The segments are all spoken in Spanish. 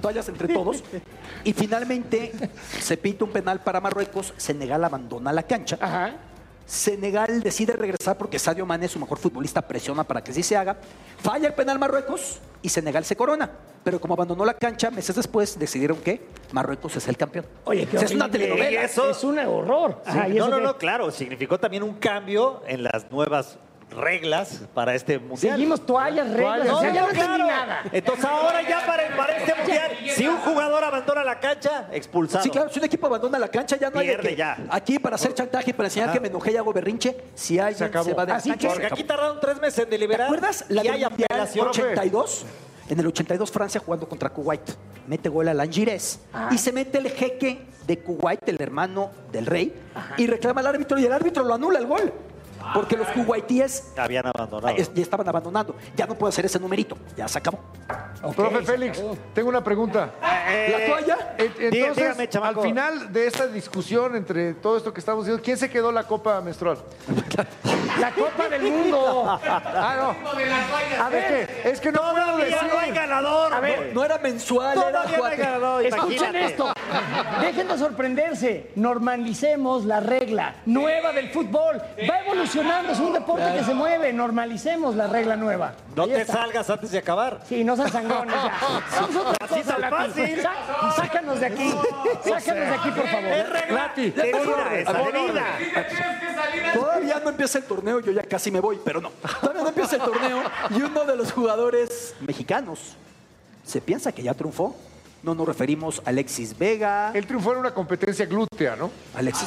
toallas entre todos. Y finalmente se pita un penal para Marruecos, Senegal abandona la cancha. Ajá. Senegal decide regresar porque Sadio Mané, su mejor futbolista, presiona para que sí se haga. Falla el penal Marruecos y Senegal se corona. Pero como abandonó la cancha, meses después decidieron que Marruecos es el campeón. Oye, qué O sea, es una horrible. telenovela. Eso- Es un horror. Sí, Ajá, ¿y eso qué? claro, significó también un cambio en las nuevas reglas para este mundial. Seguimos toallas, reglas. No, o sea, ya no claro. entendí nada. Entonces ahora ya para este mundial, si un jugador abandona la cancha, expulsado. Sí, claro, si un equipo abandona la cancha, ya no hay de Pierde que ya. aquí para hacer chantaje, para enseñar que me enojé y hago berrinche, si alguien se, acabó. va de la Así cancha, que- se Porque acabó. aquí tardaron 3 meses en ¿Te deliberar. acuerdas la y del hay Mundial apelación. 82? En el 82 Francia jugando contra Kuwait. Mete gol a Langires. Y se mete el jeque de Kuwait, el hermano del rey, y reclama al árbitro y el árbitro lo anula el gol. Porque los kuwaitíes Habían abandonado. ya estaban abandonando. Ya no puede hacer ese numerito. Ya se acabó. Profe Félix, tengo una pregunta. ¿La toalla? Entonces, dígame, chamaco. al final de esta discusión entre todo esto que estamos diciendo, ¿quién se quedó la copa menstrual? La Copa del Mundo. Ah, no. A ver, Es que no puedo decir. Todavía no hay ganador. a ver. No era mensual, era Todavía no hay ganador. Escuchen Imagínate. esto. Dejen de sorprenderse. Normalicemos la regla nueva del fútbol. Va evolucionando. Es un deporte que se mueve. Normalicemos la regla nueva. No Ahí te está. salgas antes de acabar. Sí, no sean sangones ya. Vamos a otra Así cosa, tan Lati. fácil. Sácanos de aquí. Sácanos de aquí, por favor. Es regla de vida, es de vida. Todavía no empieza el torneo, yo ya casi me voy, pero no. Todavía no empieza el torneo y uno de los jugadores mexicanos se piensa que ya triunfó. No nos referimos a Alexis Vega. Él triunfó en una competencia glútea, ¿no? Alexis.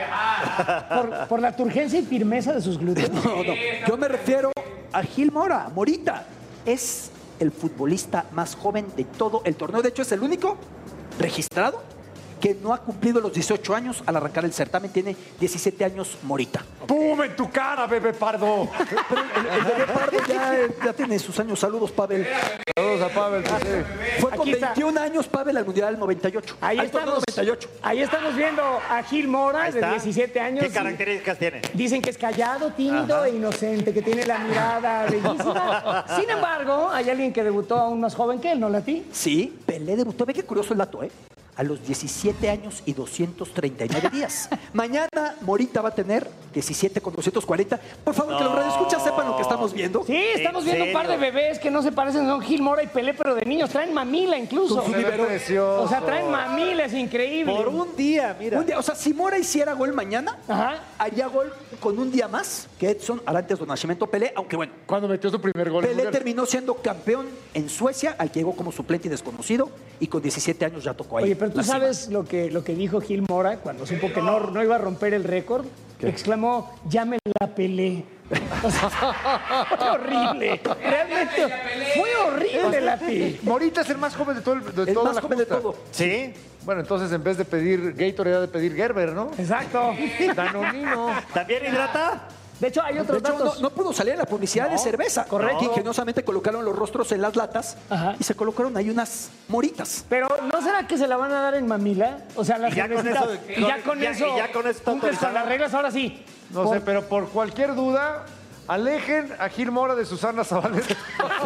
Por la turgencia y firmeza de sus glúteos. No, no. Yo me refiero a Gil Mora, Morita. Es el futbolista más joven de todo el torneo. De hecho, es el único registrado que no ha cumplido los 18 años al arrancar el certamen. Tiene 17 años Morita. ¡Pum! En tu cara, bebé pardo. Pero el bebé Pardo ya tiene sus años. Saludos, Pavel. Saludos a Pavel. Fue con Aquí está. 21 años Pavel al Mundial del 98. Ahí Al torneo estamos. 98. Ahí estamos viendo a Gil Mora, Ahí de está. 17 años. ¿Qué características tiene? Dicen que es callado, tímido e inocente, que tiene la mirada bellísima. Sin embargo, hay alguien que debutó aún más joven que él, ¿no, Lati? Sí, Pelé debutó. Ve qué curioso el dato, ¿eh? A los 17 años y 239 días. Mañana Morita va a tener 17 con 240. Por favor, que los radioescuchas sepan lo que estamos viendo. Sí, estamos ¿En viendo un par de serio? bebés que no se parecen, son Gil Mora y Pelé, pero de niños. Traen mamila incluso. Con su biberón. Precioso. O sea, traen mamila, es increíble. Por un día, mira. Un día, o sea, si Mora hiciera gol mañana, Ajá. haría gol con un día más que Edson Arantes do Nascimento Pelé, aunque bueno, Cuando metió su primer gol. en Pelé Mundial. terminó siendo campeón en Suecia, al que llegó como suplente y desconocido, y con 17 años ya tocó ahí. Oye, pero tú la cima. sabes lo que dijo Gil Mora cuando supo que no iba a romper el récord. Exclamó, ya me la pelé. O sea, fue horrible. Realmente fue horrible, Lati. Morita es el más joven de todo de El toda más la joven de justa. todo. Sí. Bueno, entonces en vez de pedir Gatorade, de pedir Gerber, ¿no? Exacto. Danonino. ¿También hidrata? De hecho, hay De otros hecho, datos. no pudo salir en la publicidad de cerveza. Correcto. Que ingeniosamente colocaron los rostros en las latas Ajá. y se colocaron ahí unas moritas. Pero ¿no será que se la van a dar en mamila? O sea, la Y ya con cervecita. eso- Y ya con ya- eso. y ya con eso está cumples con autorizado. las reglas, ahora sí. No sé, pero por cualquier duda, alejen a Gil Mora de Susana Zabaleta.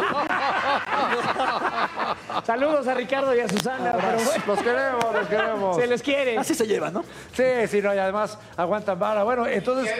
Saludos a Ricardo y a Susana, pero bueno, Los queremos, los queremos. se les quiere. Así se lleva, ¿no? Sí, sí, no, y además aguantan vara. Bueno, entonces.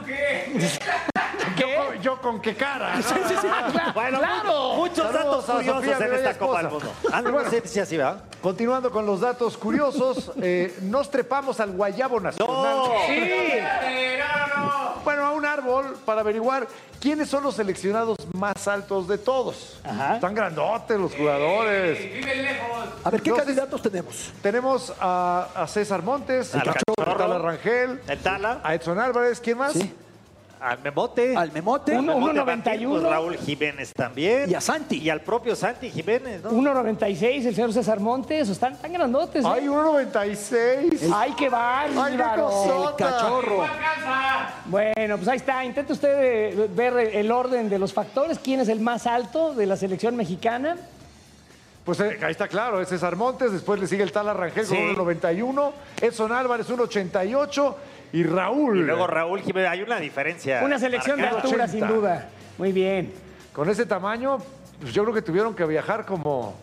¿Qué? ¿Yo con qué cara? ¿no? Bueno, ¡Claro! muchos Saludos datos a curiosos Sofía, en mi esta bella Copa del esposa. Mundo. Ah, no, Bueno. sé si así va. Continuando con los datos curiosos, nos trepamos al Guayabo Nacional. ¡No! Sí. Bueno, a un árbol para averiguar quiénes son los seleccionados más altos de todos. Ajá. Están grandotes los jugadores. A ver, ¿qué Entonces- candidatos tenemos? Tenemos a César Montes, Al a Cachorro. Tala Rangel, El Tala, a Edson Álvarez, ¿quién más? Sí. al Memote. Al Memote Uno- Memote 1.91. Martín, pues, Raúl Jiménez también. y a Santi. Y al propio Santi Jiménez, ¿no? 1.96, el señor César Montes. Están tan grandotes. ¿eh? Ay, 1.96. ¡Ay, qué Ay, qué bárbaro! cosota. Cachorro. Bueno, pues ahí está. Intenta usted ver el orden de los factores. ¿Quién es el más alto de la selección mexicana? Pues ahí está claro, es César Montes, después le sigue el Tala Rangel con Sí. 1.91, Edson Álvarez 1.88 y Raúl. Y luego Raúl Jiménez, hay una diferencia. Una selección de marcada. altura, 80. sin duda. Muy bien. Con ese tamaño, pues yo creo que tuvieron que viajar como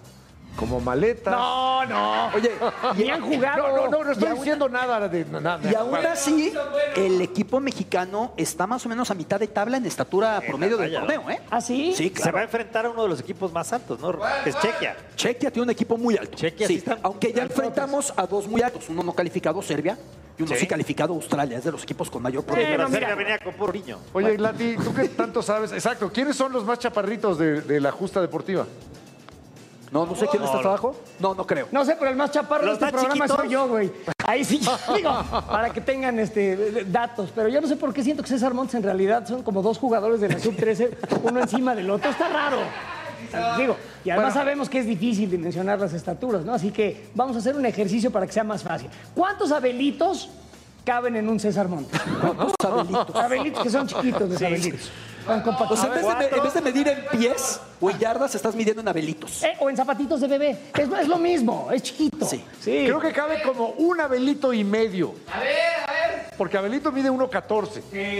como maletas. No. Oye, Ni han jugado. No estoy diciendo nada de nada. y aún así, el equipo mexicano está más o menos a mitad de tabla en estatura promedio del talla, torneo, ¿eh? ¿Ah, sí? Sí, Se claro. va a enfrentar a uno de los equipos más altos, ¿no? Que es Chequia. Chequia tiene un equipo muy alto. Chequia sí está- aunque ya enfrentamos a dos muy altos. Uno no calificado, Serbia, y uno sí, calificado, Australia. Es de los equipos con mayor promedio. Pero mira. Serbia venía con puro niño. Oye, Lati, ¿tú qué tanto sabes? Exacto, ¿quiénes son los más chaparritos de la justa deportiva? No sé quién está abajo. No creo. No sé, pero el más chaparro de ¿Los este más programa chiquitos? soy yo, güey. Ahí sí, digo, para que tengan datos. Pero yo no sé por qué siento que César Montes en realidad son como dos jugadores de la sub-13, uno encima del otro. Está raro. Digo, y además sabemos que es difícil dimensionar las estaturas, ¿no? Así que vamos a hacer un ejercicio para que sea más fácil. ¿Cuántos Abelitos caben en un César Montes? ¿Cuántos Abelitos? Abelitos que son chiquitos, los Abelitos. Van con O sea, en vez de medir en pies o en yardas, estás midiendo en abelitos. o en zapatitos de bebé. Es lo mismo, es chiquito. Sí. Creo que cabe como un Abelito y medio. A ver. Porque Abelito mide 1.14.